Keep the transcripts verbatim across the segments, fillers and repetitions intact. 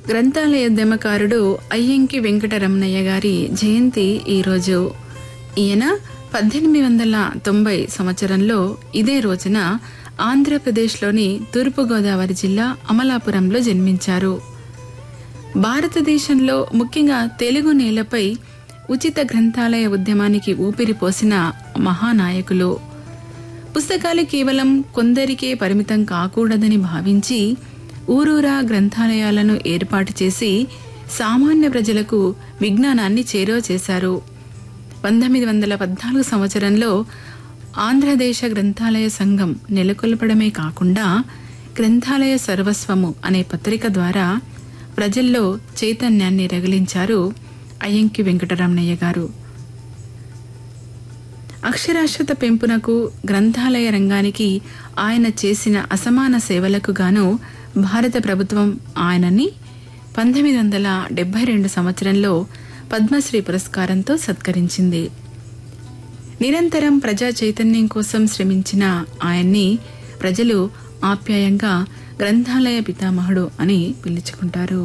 గ్రంథాలయోద్యమకారుడు అయ్యంకి వెంకటరమణయ్య గారి జయంతి ఈరోజు. ఈయన పద్దెనిమిది వందల తొంభై సంవత్సరంలో ఇదే రోజున ఆంధ్రప్రదేశ్లోని తూర్పుగోదావరి జిల్లా అమలాపురంలో జన్మించారు. భారతదేశంలో ముఖ్యంగా తెలుగు నేలపై ఉచిత గ్రంథాలయ ఉద్యమానికి ఊపిరిపోసిన మహానాయకులు. పుస్తకాలు కేవలం కొందరికే పరిమితం కాకూడదని భావించి ఊరూరా గ్రంథాలయాలను ఏర్పాటు చేసి సామాన్య ప్రజలకు విజ్ఞానాన్ని చేరువ చేశారు. పంతొమ్మిది వందల పద్నాలుగు సంవత్సరంలో ఆంధ్రదేశ గ్రంథాలయ సంఘం నెలకొల్పడమే కాకుండా గ్రంథాలయ సర్వస్వము అనే పత్రిక ద్వారా ప్రజల్లో చైతన్యాన్ని రగిలించారు అయ్యంకి వెంకటరమణయ్య గారు. అక్షరాస్యత పెంపునకు గ్రంథాలయ రంగానికి ఆయన చేసిన అసమాన సేవలకు గాను భారత ప్రభుత్వం ఆయనని పంతొమ్మిది వందల డెబ్బై రెండు సంవత్సరంలో పద్మశ్రీ పురస్కారంతో సత్కరించింది. నిరంతరం ప్రజా చైతన్యం కోసం శ్రమించిన ఆయన్ని ప్రజలు ఆప్యాయంగా గ్రంథాలయ పితామహుడు అని పిలుచుకుంటారు.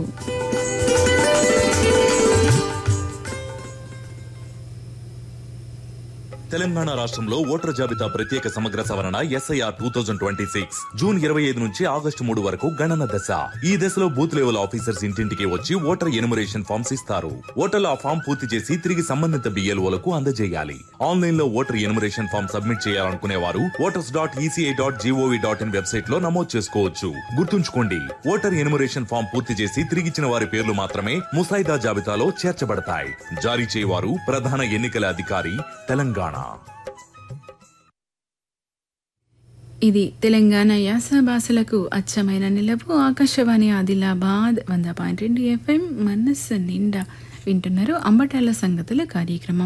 తెలంగాణ రాష్ట్రంలో ఓటర్ జాబితా ప్రత్యేక సమగ్ర సవరణ SIR two thousand twenty six June ఇరవై ఐదు నుంచి ఆగస్టు మూడు వరకు గణన దశ. ఈ దశలో బూత్ లెవెల్ ఆఫీసర్స్ ఇంటింటికి వచ్చి ఓటర్ ఎనుమరేషన్ ఫామ్స్ ఇస్తారు. ఓటర్లు ఆ ఫామ్ పూర్తి చేసి తిరిగి సంబంధిత బిఎల్ఓలకు అందజేయాలి. ఆన్లైన్ లో ఓటర్ ఎనుమరేషన్ ఫామ్ సబ్మిట్ చేయాలనుకునే వారు voters dot ECI dot GOV dot in website లో నమోదు చేసుకోవచ్చు. గుర్తుంచుకోండి, ఓటర్ ఎనుమరేషన్ ఫామ్ పూర్తి చేసి తిరిగిచ్చిన వారి పేర్లు మాత్రమే ముసాయిదా జాబితాలో చేర్చబడతాయి. జారీ చేయవారు ప్రధాన ఎన్నికల అధికారి, తెలంగాణ. ఇది తెలంగాణ యాస భాషలకు అచ్చమైన నిలపు. ఆకాశవాణి ఆదిలాబాద్ వంద పాయింట్ రెండు ఎఫ్ఎం మనస్సు నిండా వింటున్నారు అంబటాల సంగతుల కార్యక్రమం.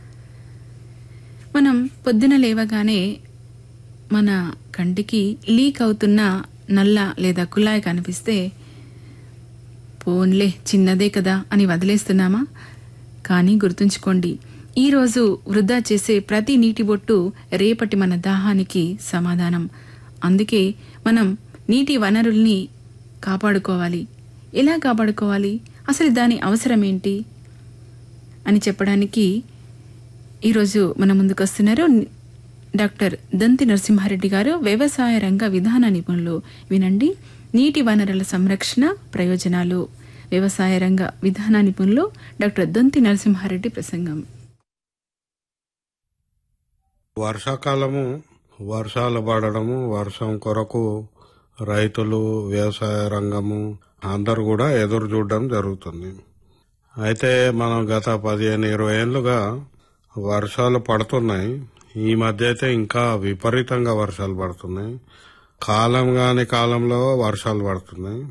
మనం పొద్దున లేవగానే మన కంటికి లీక్ అవుతున్న నల్ల లేదా కుళాయి కనిపిస్తే పోన్లే చిన్నదే కదా అని వదిలేస్తున్నామా? కానీ గుర్తుంచుకోండి, ఈరోజు వృధా చేసే ప్రతి నీటి బొట్టు రేపటి మన దాహానికి సమాధానం. అందుకే మనం నీటి వనరుల్ని కాపాడుకోవాలి. ఎలా కాపాడుకోవాలి, అసలు దాని అవసరం ఏంటి అని చెప్పడానికి ఈరోజు మన ముందుకు వస్తున్నారు డాక్టర్ దంతి నరసింహారెడ్డి గారు, వ్యవసాయ రంగ విధాన నిపుణులు. వినండి, నీటి వనరుల సంరక్షణ ప్రయోజనాలు. వ్యవసాయ రంగ విధాన నిపుణులు డాక్టర్ దంతి నరసింహారెడ్డి ప్రసంగం. వర్షాకాలము, వర్షాలు పడడము, వర్షం కొరకు రైతులు, వ్యవసాయ రంగము అందరు కూడా ఎదురు చూడడం జరుగుతుంది. అయితే మనం గత పదిహేను ఇరవై ఏళ్లుగా వర్షాలు పడుతున్నాయి. ఈ మధ్య అయితే ఇంకా విపరీతంగా వర్షాలు పడుతున్నాయి. కాలం కాని కాలంలో వర్షాలు పడుతున్నాయి.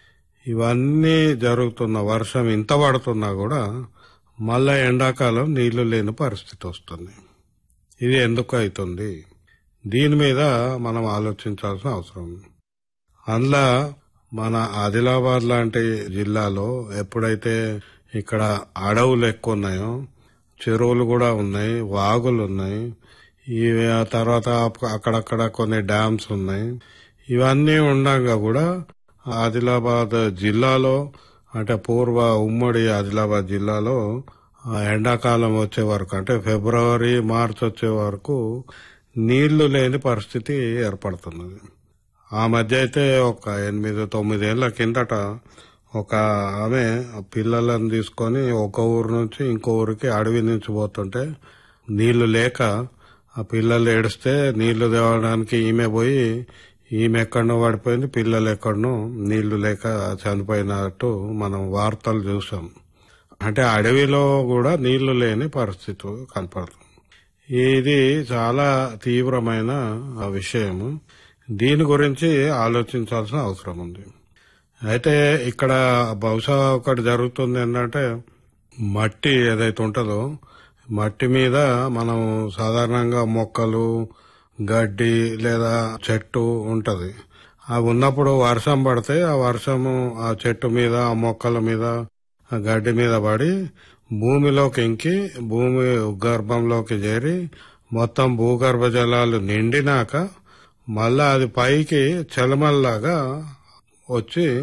ఇవన్నీ జరుగుతున్న వర్షం ఇంత పడుతున్నా కూడా మళ్ళా ఎండాకాలం నీళ్లు లేని పరిస్థితి వస్తుంది. ఇది ఎందుకు అవుతుంది? దీని మీద మనం ఆలోచించాల్సిన అవసరం ఉంది. అందులో మన ఆదిలాబాద్ లాంటి జిల్లాలో ఎప్పుడైతే ఇక్కడ అడవులు ఎక్కువ ఉన్నాయో, చెరువులు కూడా ఉన్నాయి, వాగులు ఉన్నాయి, ఈ తర్వాత అక్కడక్కడ కొన్ని డ్యామ్స్ ఉన్నాయి. ఇవన్నీ ఉండగా కూడా ఆదిలాబాద్ జిల్లాలో అంటే పూర్వ ఉమ్మడి ఆదిలాబాద్ జిల్లాలో ఎండాకాలం వచ్చే వరకు అంటే ఫిబ్రవరి మార్చ్ వచ్చే వరకు నీళ్లు లేని పరిస్థితి ఏర్పడుతున్నది. ఆ మధ్య అయితే ఒక ఎనిమిది తొమ్మిదేళ్ల కిందట ఒక ఆమె పిల్లలను తీసుకొని ఒక ఊరు నుంచి ఇంకో ఊరికి అడవి నుంచి పోతుంటే నీళ్లు లేక ఆ పిల్లలు ఏడిస్తే నీళ్లు తేవడానికి ఈమె పోయి ఈమె ఎక్కడనో పడిపోయింది, పిల్లలు ఎక్కడనో నీళ్లు లేక చనిపోయినట్టు మనం వార్తలు చూసాం. అంటే అడవిలో కూడా నీళ్లు లేని పరిస్థితి కనపడుతుంది. ఇది చాలా తీవ్రమైన విషయం. దీని గురించి ఆలోచించాల్సిన అవసరం ఉంది. అయితే ఇక్కడ బహుశా ఒకటి జరుగుతుంది ఏంటంటే, మట్టి ఏదైతే ఉంటుందో మట్టి మీద మనం సాధారణంగా మొక్కలు, గడ్డి లేదా చెట్టు ఉంటది. అవి ఉన్నప్పుడు వర్షం పడితే ఆ వర్షము ఆ చెట్టు మీద, ఆ మొక్కల మీద, గడ్డి మీద పడి భూమిలోకి ఇంకి భూమి గర్భంలోకి చేరి మొత్తం భూగర్భ జలాలు నిండినాక మళ్ళా అది పైకి చలమల్లాగా వచ్చి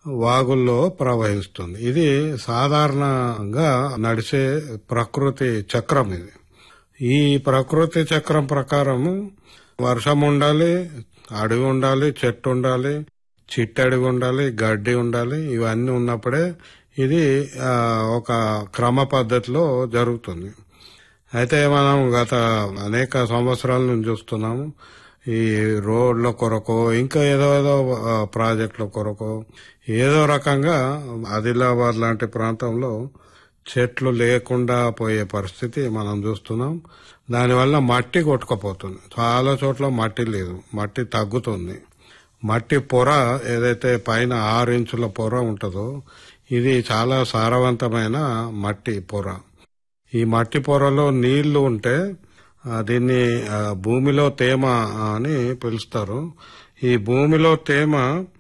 వాగుల్లో ప్రవహిస్తుంది. ఇది సాధారణంగా నడిచే ప్రకృతి చక్రం. ఇది ఈ ప్రకృతి చక్రం ప్రకారము వర్షం ఉండాలి, అడవి ఉండాలి, చెట్టు ఉండాలి, చిట్టడివి ఉండాలి, గడ్డి ఉండాలి. ఇవన్నీ ఉన్నప్పుడే ఇది ఒక క్రమ పద్ధతిలో జరుగుతుంది. అయితే మనం గత అనేక సంవత్సరాల నుంచి చూస్తున్నాము, ఈ రోడ్ల కొరకు ఇంకా ఏదో ఏదో ప్రాజెక్టుల కొరకు ఏదో రకంగా ఆదిలాబాద్ లాంటి ప్రాంతంలో చెట్లు లేకుండా పోయే పరిస్థితి మనం చూస్తున్నాం. దానివల్ల మట్టి కొట్టుకుపోతుంది. చాలా చోట్ల మట్టి లేదు, మట్టి తగ్గుతుంది. మట్టి పొర ఏదైతే పైన ఆరు ఇంచుల పొర ఉంటుందో ఇది చాలా సారవంతమైన మట్టి పొర. ఈ మట్టి పొరలో నీళ్లు ఉంటే దీన్ని భూమిలో తేమ అని పిలుస్తారు. ఈ భూమిలో తేమ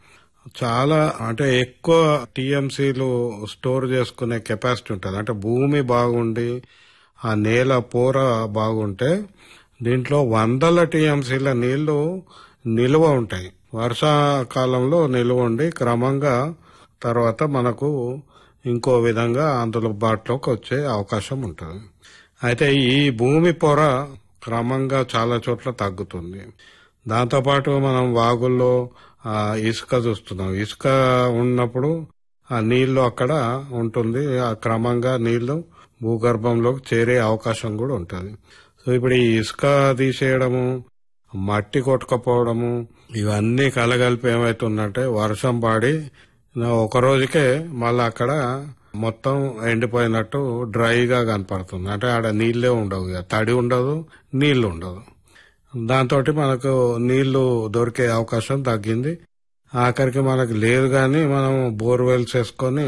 చాలా అంటే ఎక్కువ టీఎంసీలు స్టోర్ చేసుకునే కెపాసిటీ ఉంటుంది. అంటే భూమి బాగుండి ఆ నేల పొర బాగుంటే దీంట్లో వందల టీఎంసీల నీళ్లు నిల్వ ఉంటాయి. వర్షాకాలంలో నిల్వ ఉండి క్రమంగా తర్వాత మనకు ఇంకో విధంగా అందుబాటులోకి వచ్చే అవకాశం ఉంటుంది. అయితే ఈ భూమి పొర క్రమంగా చాలా చోట్ల తగ్గుతుంది. దాంతోపాటు మనం వాగుల్లో ఇసుక చూస్తున్నాం. ఇసుక ఉన్నప్పుడు ఆ నీళ్లు అక్కడ ఉంటుంది. ఆ క్రమంగా నీళ్లు భూగర్భంలోకి చేరే అవకాశం కూడా ఉంటుంది. సో ఇప్పుడు ఈ ఇసుక తీసేయడము, మట్టి కొట్టుకపోవడము ఇవన్నీ కలగలిపి ఏమైతుందంటే వర్షం పడి ఒక రోజుకే మళ్ళీ అక్కడ మొత్తం ఎండిపోయినట్టు డ్రైగా కనపడుతుంది. అంటే ఆడ నీళ్లే ఉండవు, తడి ఉండదు, నీళ్లు ఉండదు. దాంతో మనకు నీళ్లు దొరికే అవకాశం తగ్గింది. ఆఖరికి మనకు లేదు గాని మనం బోర్వెల్స్ వేసుకొని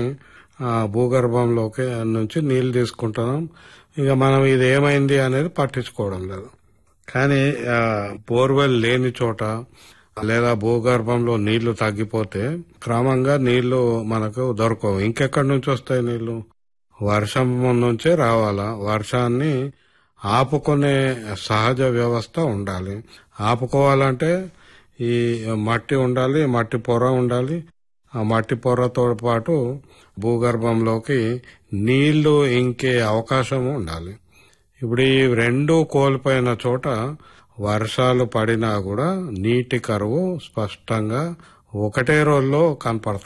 భూగర్భంలోకి నుంచి నీళ్లు తీసుకుంటున్నాం. ఇక మనం ఇది ఏమైంది అనేది పట్టించుకోవడం లేదు. కానీ బోర్వెల్ లేని చోట లేదా భూగర్భంలో నీళ్లు తగ్గిపోతే క్రమంగా నీళ్లు మనకు దొరకవు. ఇంకెక్కడి నుంచి వస్తాయి నీళ్లు? వర్షం నుంచే రావాలా. వర్షాన్ని ఆపుకునే సహజ వ్యవస్థ ఉండాలి. ఆపుకోవాలంటే ఈ మట్టి ఉండాలి, మట్టి పొర ఉండాలి. ఆ మట్టి పొరతో పాటు భూగర్భంలోకి నీళ్లు ఇంకే అవకాశం ఉండాలి. ఇప్పుడు ఈ రెండు కోల్పోయిన చోట వర్షాలు పడినా కూడా నీటి కరువు స్పష్టంగా ఒకటే రోజులో కనపడుతుంది.